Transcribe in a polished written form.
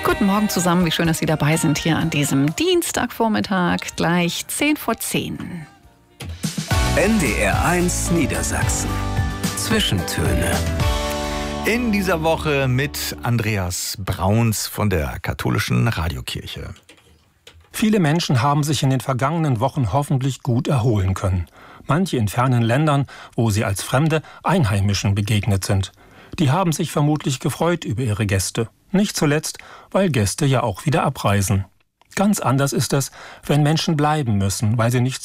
Guten Morgen zusammen, wie schön, dass Sie dabei sind hier an diesem Dienstagvormittag, gleich 10:10. NDR1 Niedersachsen. Zwischentöne. In dieser Woche mit Andreas Brauns von der Katholischen Radiokirche. Viele Menschen haben sich in den vergangenen Wochen hoffentlich gut erholen können. Manche in fernen Ländern, wo sie als Fremde Einheimischen begegnet sind. Die haben sich vermutlich gefreut über ihre Gäste. Nicht zuletzt, weil Gäste ja auch wieder abreisen. Ganz anders ist es, wenn Menschen bleiben müssen, weil sie nicht